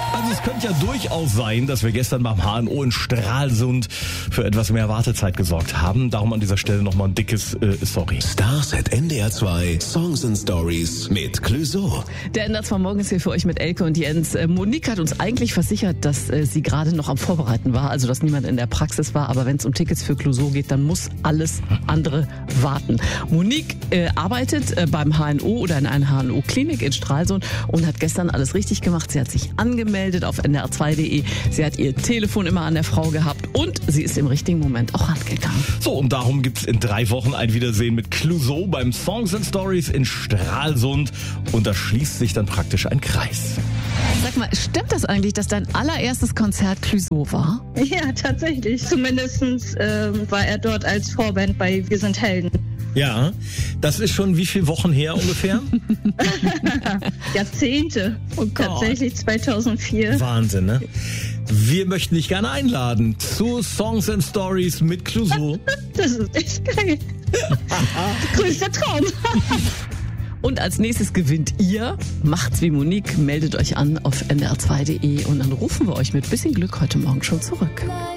Also es könnte ja durchaus sein, dass wir gestern beim HNO in Stralsund für etwas mehr Wartezeit gesorgt haben. Darum an dieser Stelle nochmal ein dickes Sorry. Stars at NDR 2 Songs and Stories mit Clouseau. Der NDR 2 Morgen ist hier für euch mit Elke und Jens. Monique hat uns eigentlich versichert, dass sie gerade noch am Vorbereiten war, also dass niemand in der Praxis war. Aber wenn es um Tickets für Clouseau geht, dann muss alles andere warten. Monique arbeitet beim HNO oder in einer HNO-Klinik in Stralsund und hat gestern alles richtig gemacht. Sie hat sich angemeldet auf ndr2.de. Sie hat ihr Telefon immer an der Frau gehabt und sie ist im richtigen Moment auch rangegangen. So, und darum gibt's in 3 Wochen ein Wiedersehen mit Clouseau beim Songs and Stories in Stralsund. Und da schließt sich dann praktisch ein Kreis. Sag mal, stimmt das eigentlich, dass dein allererstes Konzert Clouseau war? Ja, tatsächlich. Zumindest war er dort als Vorband bei Wir sind Helden. Ja, das ist schon wie viele Wochen her ungefähr? Jahrzehnte. Oh Gott. Tatsächlich 2004. Wahnsinn, ne? Wir möchten dich gerne einladen zu Songs and Stories mit Clouseau. Das ist echt geil. Größter Traum. Und als nächstes gewinnt ihr. Macht's wie Monique, meldet euch an auf ndr2.de und dann rufen wir euch mit bisschen Glück heute Morgen schon zurück.